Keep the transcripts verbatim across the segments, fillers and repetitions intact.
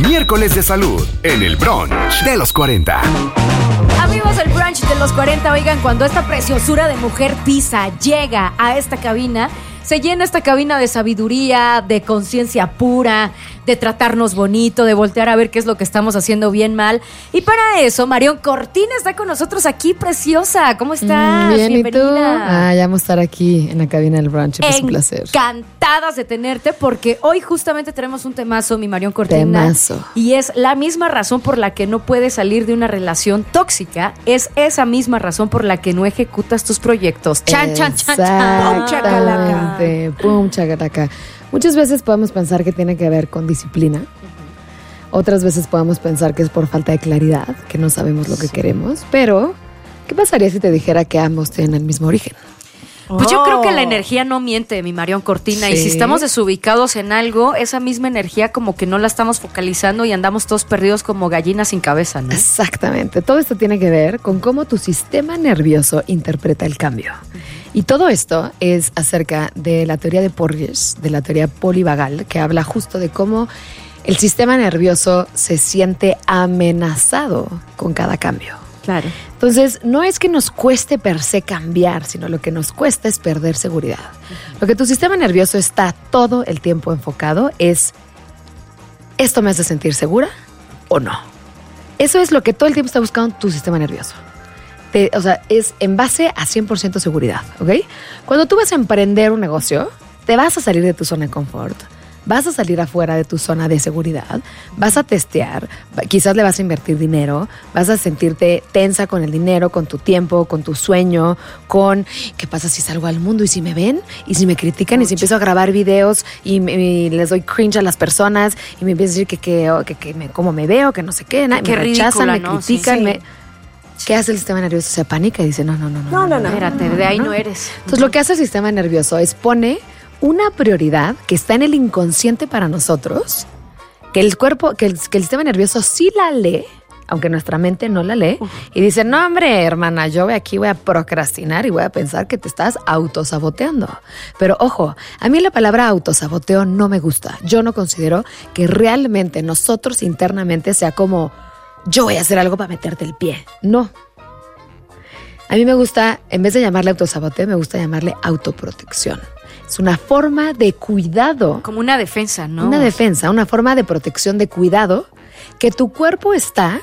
miércoles de salud en el brunch de los cuarenta. Amigos del brunch de los cuarenta, oigan, cuando esta preciosura de mujer pisa, llega a esta cabina, se llena esta cabina de sabiduría, de conciencia pura, de tratarnos bonito, de voltear a ver qué es lo que estamos haciendo bien, mal. Y para eso, Marion Cortina está con nosotros aquí, preciosa. ¿Cómo estás? Mm, bien, bienvenida. ¿y tú? Ah, ya vamos a estar aquí en la cabina del brunch, es un placer. Encantadas de tenerte, porque hoy justamente tenemos un temazo, mi Marion Cortina. Temazo. Y es la misma razón por la que no puedes salir de una relación tóxica, es esa misma razón por la que no ejecutas tus proyectos. Chan, chan, chan, chan. Pum, chacalaca. Pum, chacalaca. Muchas veces podemos pensar que tiene que ver con disciplina. Otras veces podemos pensar que es por falta de claridad, que no sabemos lo que sí. queremos. Pero, ¿qué pasaría si te dijera que ambos tienen el mismo origen? Pues oh. yo creo que la energía no miente, mi Marion Cortina. Sí. Y si estamos desubicados en algo, esa misma energía como que no la estamos focalizando y andamos todos perdidos como gallinas sin cabeza, ¿no? Exactamente. Todo esto tiene que ver con cómo tu sistema nervioso interpreta el cambio. Y todo esto es acerca de la teoría de Porges, de la teoría polivagal, que habla justo de cómo el sistema nervioso se siente amenazado con cada cambio. Claro. Entonces, no es que nos cueste per se cambiar, sino lo que nos cuesta es perder seguridad. Uh-huh. Lo que tu sistema nervioso está todo el tiempo enfocado es, ¿esto me hace sentir segura o no? Eso es lo que todo el tiempo está buscando tu sistema nervioso. Te, o sea, es en base a cien por ciento seguridad, ¿ok? Cuando tú vas a emprender un negocio, te vas a salir de tu zona de confort, vas a salir afuera de tu zona de seguridad, vas a testear, quizás le vas a invertir dinero, vas a sentirte tensa con el dinero, con tu tiempo, con tu sueño, con ¿qué pasa si salgo al mundo y si me ven? Y si me critican y si empiezo a grabar videos y, me, y les doy cringe a las personas y me empiezan a decir que, que, que, que me, cómo me veo, que no sé qué, na, qué me rechazan, me ¿no? critican, sí, sí. me... ¿Qué hace el sistema nervioso? Se apanica y dice, no, no, no, no. No, no, no. Espérate, de ahí no eres. Entonces, lo que hace el sistema nervioso es pone una prioridad que está en el inconsciente para nosotros, que el cuerpo, que el, que el sistema nervioso sí la lee, aunque nuestra mente no la lee, uh. y dice, no, hombre, hermana, yo aquí voy a procrastinar y voy a pensar que te estás autosaboteando. Pero ojo, a mí la palabra autosaboteo no me gusta. Yo no considero que realmente nosotros internamente sea como yo voy a hacer algo para meterte el pie. No. A mí me gusta, en vez de llamarle autosaboteo, me gusta llamarle autoprotección. Es una forma de cuidado. Como una defensa, ¿no? Una defensa, una forma de protección, de cuidado, que tu cuerpo está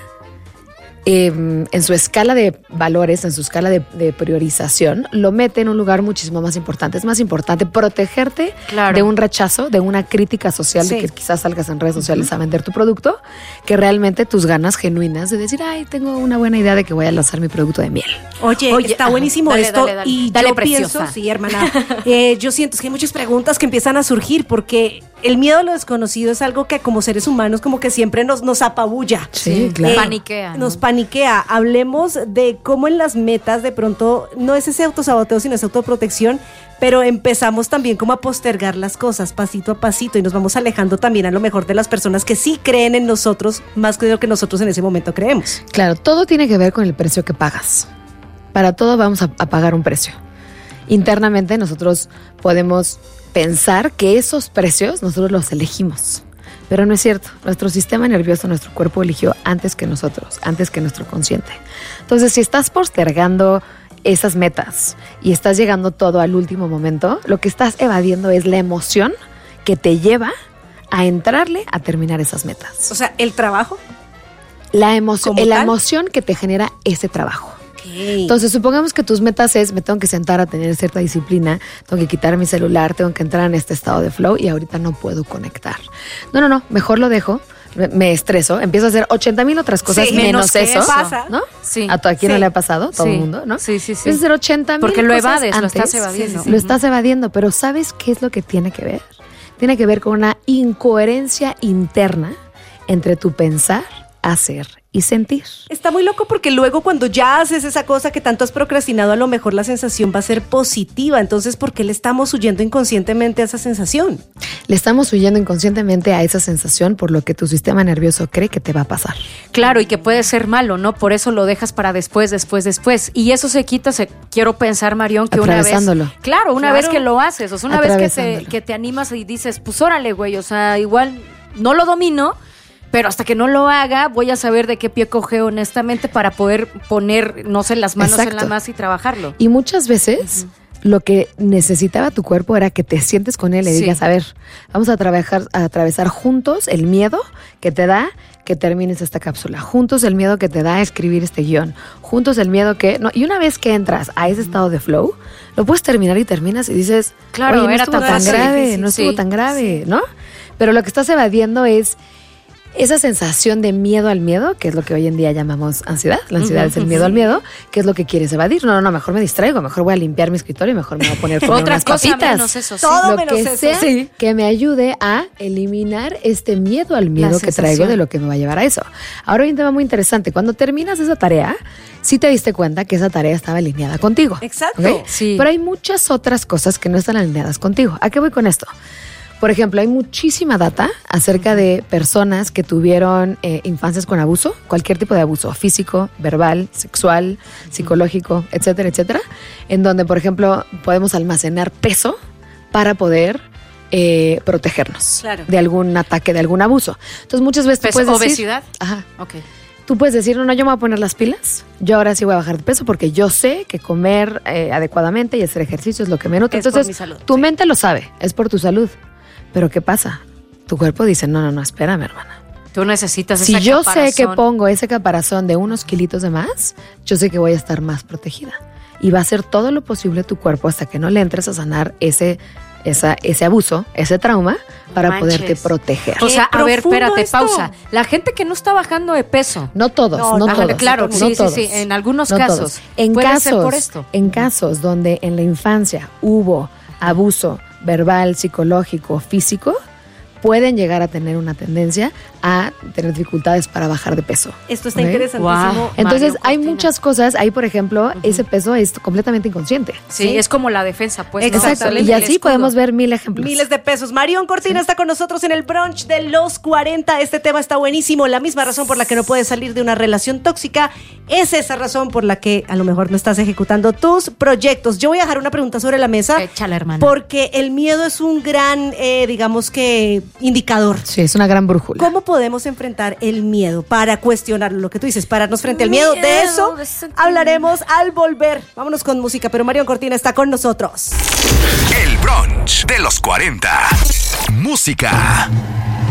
eh, en su escala de valores, en su escala de, de priorización, lo mete en un lugar muchísimo más importante. Es más importante protegerte claro. de un rechazo, de una crítica social, sí. de que quizás salgas en redes sociales uh-huh. a vender tu producto, que realmente tus ganas genuinas de decir, ay, tengo una buena idea de que voy a lanzar mi producto de miel. Oye, Oye está buenísimo dale, esto dale, dale, y dale yo preciosa. pienso, sí, hermana, eh, yo siento que hay muchas preguntas que empiezan a surgir porque el miedo a lo desconocido es algo que como seres humanos como que siempre nos, nos apabulla. Sí, claro. Eh, paniquea. ¿no? Nos paniquea. Hablemos de cómo en las metas de pronto no es ese autosaboteo, sino es autoprotección, pero empezamos también como a postergar las cosas pasito a pasito y nos vamos alejando también a lo mejor de las personas que sí creen en nosotros más que lo que nosotros en ese momento creemos. Claro, todo tiene que ver con el precio que pagas. Para todo vamos a, a pagar un precio. Internamente nosotros podemos pensar que esos precios nosotros los elegimos, pero no es cierto. Nuestro sistema nervioso, nuestro cuerpo eligió antes que nosotros, antes que nuestro consciente. Entonces, si estás postergando esas metas y estás llegando todo al último momento, lo que estás evadiendo es la emoción que te lleva a entrarle a terminar esas metas. O sea, el trabajo. La emoción, la emoción que te genera ese trabajo. Entonces, supongamos que tus metas es, me tengo que sentar a tener cierta disciplina, tengo que quitar mi celular, tengo que entrar en este estado de flow y ahorita no puedo conectar. No, no, no, mejor lo dejo, me, me estreso, empiezo a hacer ochenta mil otras cosas sí, menos, menos eso. Pasa. ¿No? Sí. ¿A quién sí. no le ha pasado? Todo el sí. mundo, ¿no? Sí, sí, sí. Empiezas a hacer ochenta mil Porque lo evades, antes. lo estás evadiendo. Sí, sí, sí. Lo estás evadiendo, pero ¿sabes qué es lo que tiene que ver? Tiene que ver con una incoherencia interna entre tu pensar, hacer y sentir. Está muy loco porque luego cuando ya haces esa cosa que tanto has procrastinado, a lo mejor la sensación va a ser positiva. Entonces, ¿por qué le estamos huyendo inconscientemente a esa sensación? Le estamos huyendo inconscientemente a esa sensación por lo que tu sistema nervioso cree que te va a pasar. Claro, y que puede ser malo, ¿no? Por eso lo dejas para después, después, después. Y eso se quita, se, quiero pensar, Marion, que una vez... Claro, una claro. vez que lo haces, o sea, una vez que te, que te animas y dices, pues órale, güey, o sea, igual no lo domino, pero hasta que no lo haga, voy a saber de qué pie coge honestamente para poder poner, no sé, las manos Exacto. en la masa y trabajarlo. Y muchas veces uh-huh. lo que necesitaba tu cuerpo era que te sientes con él y Sí. digas, a ver, vamos a trabajar, a atravesar juntos el miedo que te da que termines esta cápsula, juntos el miedo que te da escribir este guión, juntos el miedo que... no Y una vez que entras a ese estado de flow, lo puedes terminar y terminas y dices, Claro, oye, no era estuvo tan tan fácil, grave, difícil, no estuvo sí. tan grave, ¿no? Pero lo que estás evadiendo es esa sensación de miedo al miedo, que es lo que hoy en día llamamos ansiedad. La ansiedad Ujú, es el miedo sí. al miedo, que es lo que quieres evadir. No, no, no, mejor me distraigo, mejor voy a limpiar mi escritorio, mejor me voy a poner comer Otra unas cosa papitas. menos eso, sí. Todo Lo menos que eso. sea Sí. que me ayude a eliminar este miedo al miedo La que traigo sensación. de lo que me va a llevar a eso. Ahora hay un tema muy interesante. Cuando terminas esa tarea, sí te diste cuenta que esa tarea estaba alineada contigo. Exacto. ¿Ok? Sí. Pero hay muchas otras cosas que no están alineadas contigo. ¿A qué voy con esto? Por ejemplo, hay muchísima data acerca de personas que tuvieron eh, infancias con abuso, cualquier tipo de abuso, físico, verbal, sexual, psicológico, etcétera, etcétera, en donde, por ejemplo, podemos almacenar peso para poder eh, protegernos Claro. de algún ataque, de algún abuso. Entonces, muchas veces tú Peso, puedes decir... obesidad. Ajá. Ok. Tú puedes decir, no, no, yo me voy a poner las pilas, yo ahora sí voy a bajar de peso porque yo sé que comer eh, adecuadamente y hacer ejercicio es lo que me nutre. Es por Entonces, mi salud, tu sí. mente lo sabe, es por tu salud. Pero ¿qué pasa? Tu cuerpo dice, no, no, no, espérame, hermana. Tú necesitas Si esa yo sé que caparazón. pongo ese caparazón de unos kilitos de más, yo sé que voy a estar más protegida. Y va a hacer todo lo posible tu cuerpo hasta que no le entres a sanar ese, esa, ese abuso, ese trauma, para Manches. poderte proteger. O sea, Qué a ver, profundo espérate, esto. pausa. La gente que no está bajando de peso. No todos, No, no, no, todos. claro, no sí, sí, todos. sí, en algunos No casos. todos. En Puede casos, ser por esto. en casos donde en la infancia hubo abuso verbal, psicológico, físico, pueden llegar a tener una tendencia a tener dificultades para bajar de peso. Esto está ¿Ok? interesantísimo. Wow. Entonces, Mario hay Cortina. muchas cosas. Ahí, por ejemplo, ese peso es completamente inconsciente. Sí, Sí. es como la defensa, pues. ¿no? Exacto. Sale Y el así escudo. podemos ver mil ejemplos. Miles de pesos. Marion Cortina está con nosotros en el brunch de los cuarenta. Este tema está buenísimo. La misma razón por la que no puedes salir de una relación tóxica es esa razón por la que a lo mejor no estás ejecutando tus proyectos. Yo voy a dejar una pregunta sobre la mesa. Échala, hermana. Porque el miedo es un gran, eh, digamos que, indicador. Sí, es una gran brújula. ¿Cómo podemos enfrentar el miedo para cuestionarlo? Lo que tú dices, pararnos frente al miedo. De Miedo, eso de sentir- hablaremos al volver. Vámonos con música, pero Marion Cortina está con nosotros. El brunch de los cuarenta. Música.